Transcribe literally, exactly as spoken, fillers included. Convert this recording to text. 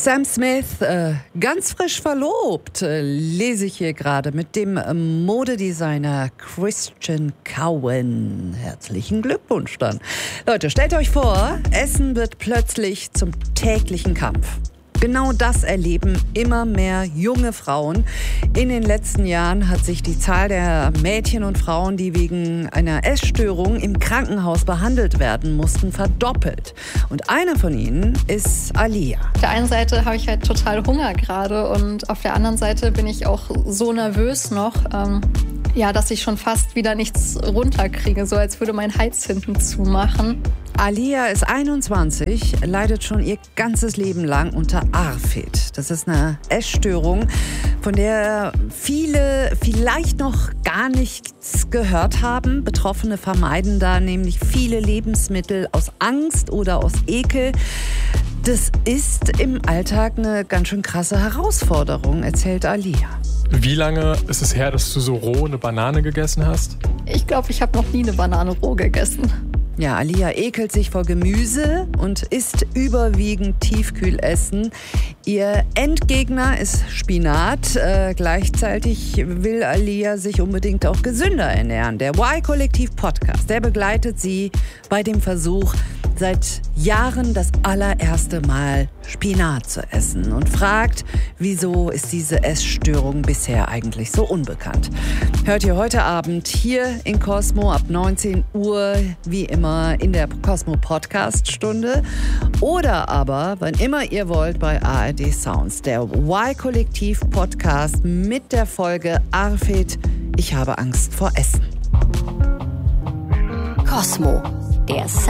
Sam Smith, äh, ganz frisch verlobt, äh, lese ich hier gerade mit dem äh, Modedesigner Christian Cowan. Herzlichen Glückwunsch dann. Leute, stellt euch vor, Essen wird plötzlich zum täglichen Kampf. Genau das erleben immer mehr junge Frauen. In den letzten Jahren hat sich die Zahl der Mädchen und Frauen, die wegen einer Essstörung im Krankenhaus behandelt werden mussten, verdoppelt. Und eine von ihnen ist Alia. Auf der einen Seite habe ich halt total Hunger gerade und auf der anderen Seite bin ich auch so nervös noch, ähm, ja, dass ich schon fast wieder nichts runterkriege, so als würde mein Hals hinten zumachen. Alia ist einundzwanzig, leidet schon ihr ganzes Leben lang unter A R F I D. Das ist eine Essstörung, von der viele vielleicht noch gar nichts gehört haben. Betroffene vermeiden da nämlich viele Lebensmittel aus Angst oder aus Ekel. Das ist im Alltag eine ganz schön krasse Herausforderung, erzählt Alia. Wie lange ist es her, dass du so roh eine Banane gegessen hast? Ich glaube, ich habe noch nie eine Banane roh gegessen. Ja, Alia ekelt sich vor Gemüse und isst überwiegend Tiefkühlessen. Ihr Endgegner ist Spinat. Äh, gleichzeitig will Alia sich unbedingt auch gesünder ernähren. Der Y-Kollektiv-Podcast, der begleitet sie bei dem Versuch, seit Jahren das allererste Mal Spinat zu essen und fragt, wieso ist diese Essstörung bisher eigentlich so unbekannt. Hört ihr heute Abend hier in Cosmo ab neunzehn Uhr, wie immer in der Cosmo Podcast Stunde oder aber, wann immer ihr wollt, bei A R D Sounds, der Y-Kollektiv Podcast mit der Folge A R F I D, ich habe Angst vor Essen. Cosmo, der Sound